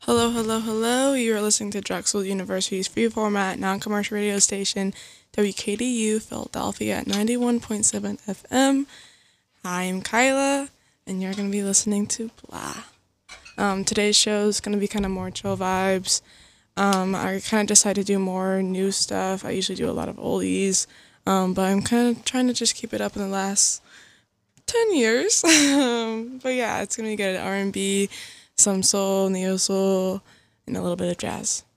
Hello, hello, hello. You are listening to Drexel University's free format, non commercial radio station, WKDU Philadelphia at 91.7 FM. Hi, I'm Kyla, and you're going to be listening to Blah. Today's show is going to be kind of more chill vibes. I kind of decided to do more new stuff. I usually do a lot of oldies, but I'm kind of trying to just keep it up in the last 10 years. But yeah, it's going to be good. R&B, some soul, neo soul, and a little bit of jazz.